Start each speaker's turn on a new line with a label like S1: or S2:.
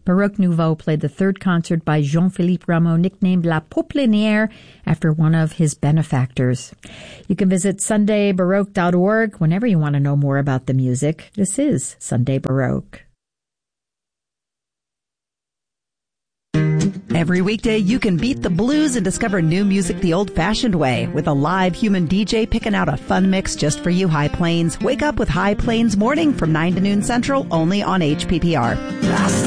S1: Baroque Nouveau played the third concert by Jean-Philippe Rameau, nicknamed La Poplinière, after one of his benefactors. You can visit sundaybaroque.org whenever you want to know more about the music. This is Sunday Baroque.
S2: Every weekday, you can beat the blues and discover new music the old-fashioned way with a live human DJ picking out a fun mix just for you, High Plains. Wake up with High Plains Morning from 9 to noon Central, only on HPPR.